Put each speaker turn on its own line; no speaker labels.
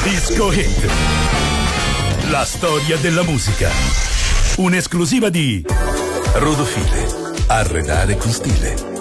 Disco Hit. La storia della musica. Un'esclusiva di Rodofile. Arredare con stile.